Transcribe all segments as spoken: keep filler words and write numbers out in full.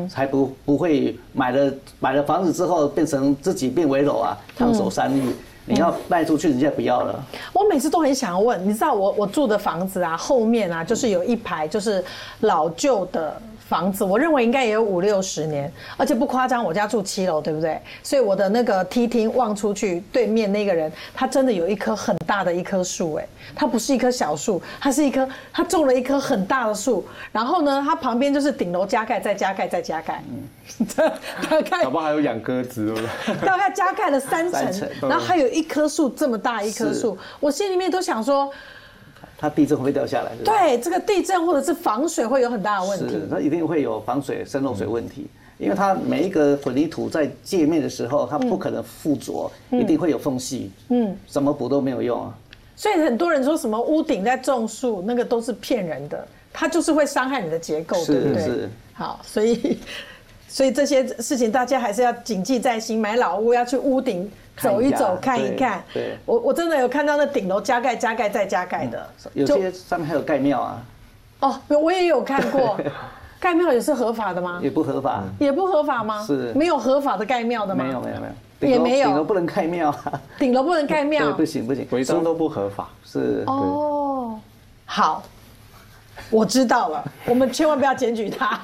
才不不会买了买了房子之后变成自己变危楼啊，烫手山芋。你要卖出去，人家不要了。 我每次都很想问，你知道我我住的房子啊，后面啊就是有一排就是老旧的房子，我认为应该也有五六十年，而且不夸张，我家住七楼，对不对？所以我的那个梯厅望出去，对面那个人他真的有一棵很大的一棵树，哎，它不是一棵小树，它是一棵，他种了一棵很大的树，然后呢，它旁边就是顶楼加盖再加盖再加盖，嗯， 大概搞不好还有养鸽子，对不对？ 大概加盖了三层，然后还有一棵树这么大一棵树，我心里面都想说。 它地震会掉下来， 对，这个地震或者是防水会有很大的问题。 是，它一定会有防水、渗漏水问题，因为它每一个混凝土在界面的时候，它不可能附着，一定会有缝隙，嗯，怎么补都没有用啊。 所以很多人说什么屋顶在种树，那个都是骗人的，它就是会伤害你的结构，对不对？ 是。 好，所以所以这些事情大家还是要谨记在心，买老屋要去屋顶。走一走，看一看。 对， 我我真的有看到那顶楼加盖、加盖再加盖的， 有些上面还有盖庙啊。 哦，我也有看过，盖庙也是合法的吗？ 也不合法。 也不合法吗？ 是。 没有合法的盖庙的吗？ 没有，没有，没有。 也没有。 顶楼不能盖庙啊。 顶楼不能盖庙。 对，不行不行， 违章都不合法。 是。 哦，好。我知道了，我们千万不要检举他。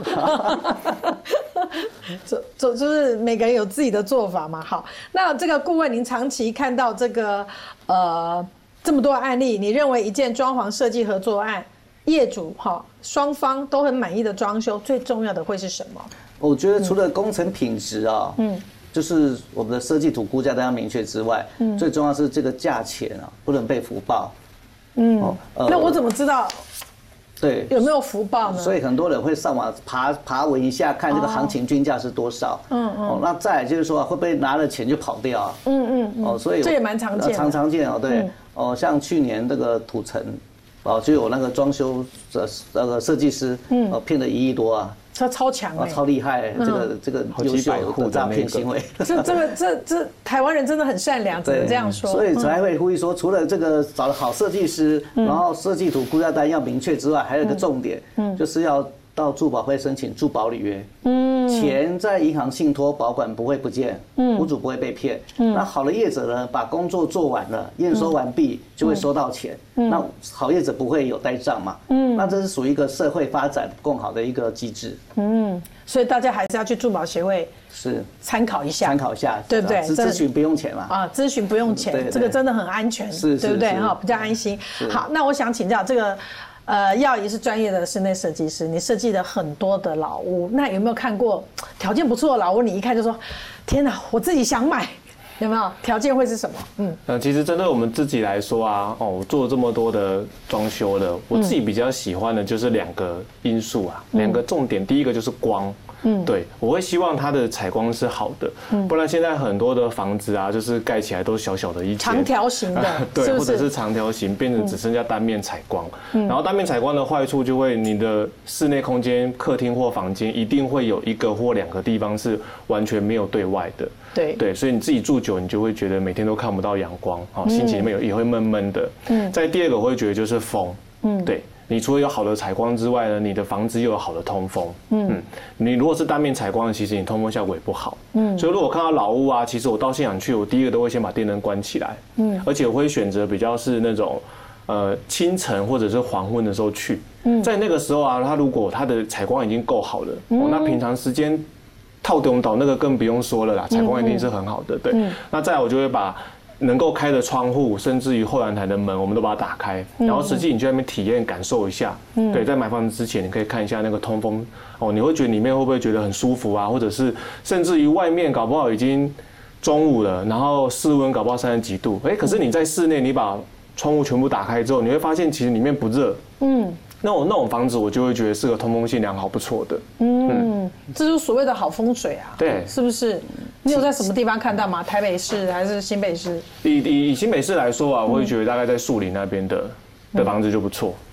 这这就是每个人有自己的做法嘛。好，那这个顾问，您长期看到这个呃这么多案例，你认为一件装潢设计合作案，业主哈双方都很满意的装修，最重要的会是什么？ 我觉得除了工程品质啊，嗯，就是我们的设计图估价单要明确之外，嗯，最重要是这个价钱啊不能被浮报。 嗯，哦呃、那我怎么知道？ 对， 有没有福报呢？ 所以很多人会上网爬爬文一下，看这个行情均价是多少。嗯嗯。哦，那再来就是说，会不会拿了钱就跑掉啊？嗯嗯。哦，所以这也蛮常见的。 常常见哦，对。哦，像去年这个土城，哦，就有那个装修的那个设计师，嗯，哦，骗了一亿多啊。 他超强哎， 超厉害！这个这个优秀的诈骗行为， 这这个这这台湾人真的很善良，只能这样说。 所以才会呼吁说，除了这个找了好设计师，然后设计图估价单要明确之外，还有一个重点，就是要到住保会申请住保履约。嗯，钱在银行信托保管不会不见，嗯，屋主不会被骗。嗯，那好的业者呢，把工作做完了，验收完毕就会收到钱。嗯，那好业者不会有呆账嘛。嗯，那这是属于一个社会发展更好的一个机制。 嗯，所以大家还是要去住保协会是参考一下， 参考一下， 对不对？ 咨询不用钱嘛。 啊，咨询不用钱，这个真的很安全，对不对？哈，比较安心。好，那我想请教这个。呃，耀仪是专业的室内设计师，你设计了很多的老屋，那有没有看过条件不错的老屋？你一看就说，天哪，我自己想买，有没有？条件会是什么？嗯， 呃，其实针对我们自己来说啊，哦，我做了这么多的装修的，我自己比较喜欢的就是两个因素啊，两个重点，第一个就是光。嗯，对，我会希望它的采光是好的，嗯，不然现在很多的房子啊，就是盖起来都小小的一间， 长条形的， 对，或者是长条形，变成只剩下单面采光。嗯，然后单面采光的坏处就会，你的室内空间、客厅或房间一定会有一个或两个地方是完全没有对外的。 对对，所以你自己住久，你就会觉得每天都看不到阳光，好，心情里面也会闷闷的。嗯，再第二个我会觉得就是风，嗯，对。你除了有好的采光之外呢，你的房子又有好的通风。嗯，嗯你如果是单面采光的，其实你通风效果也不好。嗯，所以如果看到老屋啊，其实我到现场去，我第一个都会先把电灯关起来。嗯，而且我会选择比较是那种，呃，清晨或者是黄昏的时候去。嗯，在那个时候啊，它如果它的采光已经够好了，哦，那平常时间套东岛那个更不用说了啦，采光一定是很好的。对，那再来我就会把。能够开的窗户，甚至于后阳台的门，我们都把它打开，然后实际你去那边体验感受一下。嗯，对，在买房子之前，你可以看一下那个通风哦，你会觉得里面会不会觉得很舒服啊？或者是甚至于外面搞不好已经中午了，然后室温搞不好三十几度，哎，可是你在室内，你把窗户全部打开之后，你会发现其实里面不热。嗯。那种那种房子，我就会觉得是个通风性良好、不错的。 嗯，这就是所谓的好风水啊。 对， 是不是？你有在什么地方看到吗？台北市还是新北市？ 以以以新北市来说啊，我会觉得大概在树林那边的的房子就不错。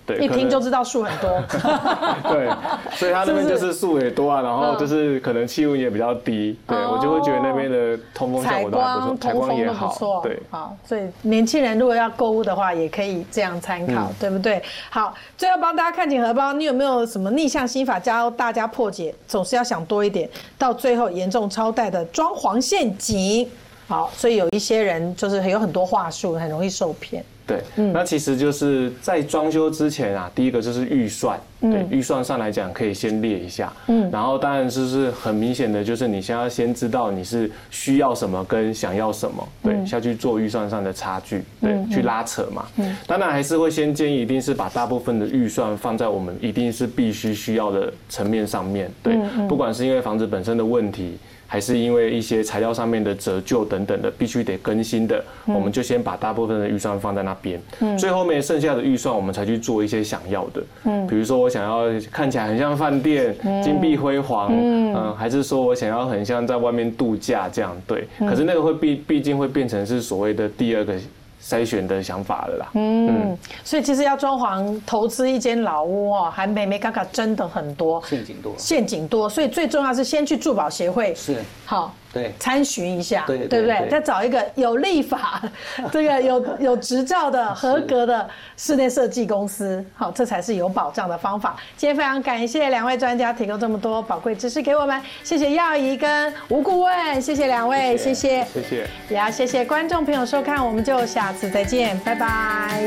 对， 一听就知道树很多。 对，所以它那边就是树也多啊，然后就是可能气温也比较低，对我就会觉得那边的通风效果都还不错，采光也好，对， 好，所以年轻人如果要购物的话，也可以这样参考，对不对？好，最后帮大家看紧荷包，你有没有什么逆向心法教大家破解？总是要想多一点，到最后严重超贷的装潢陷阱。好，所以有一些人就是有很多话术，很容易受骗。 对，嗯、那其实就是在装修之前啊，第一个就是预算，对，预算上来讲可以先列一下，嗯，然后当然就是很明显的，就是你先要先知道你是需要什么跟想要什么，对，嗯、下去做预算上的差距，对，嗯、去拉扯嘛，嗯，当然还是会先建议，一定是把大部分的预算放在我们一定是必须需要的层面上面，对，嗯、不管是因为房子本身的问题。还是因为一些材料上面的折旧等等的，必须得更新的，嗯、我们就先把大部分的预算放在那边，嗯、最后面剩下的预算我们才去做一些想要的，嗯，比如说我想要看起来很像饭店，嗯、金碧辉煌，嗯、呃，还是说我想要很像在外面度假这样，对，嗯、可是那个会毕毕竟会变成是所谓的第二个筛选的想法了啦。嗯， 嗯所以其实要装潢投资一间老屋哦，还美美嘎嘎真的很多， 陷阱多， 陷阱多，所以最重要是先去住保协会是好。 对， 参询一下， 对对不对？再找一个有立法、这个有有执照的合格的室内设计公司，好，这才是有保障的方法。今天非常感谢两位专家提供这么多宝贵知识给我们，谢谢耀仪跟吴顾问，谢谢两位，谢谢， 谢谢， 也要谢谢观众朋友收看，我们就下次再见，拜拜。